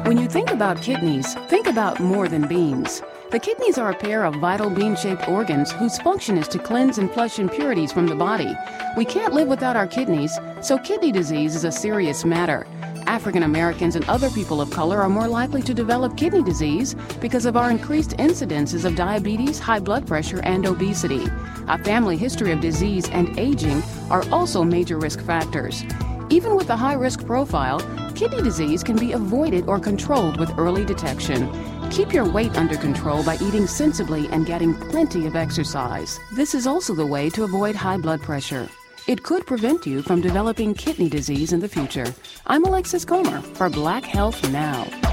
When you think about kidneys, think about more than beans. The kidneys are a pair of vital bean-shaped organs whose function is to cleanse and flush impurities from the body. We can't live without our kidneys, so kidney disease is a serious matter. African Americans and other people of color are more likely to develop kidney disease because of our increased incidences of diabetes, high blood pressure, and obesity. A family history of disease and aging are also major risk factors. Even with a high-risk profile, kidney disease can be avoided or controlled with early detection. Keep your weight under control by eating sensibly and getting plenty of exercise. This is also the way to avoid high blood pressure. It could prevent you from developing kidney disease in the future. I'm Alexis Comer for Black Health Now.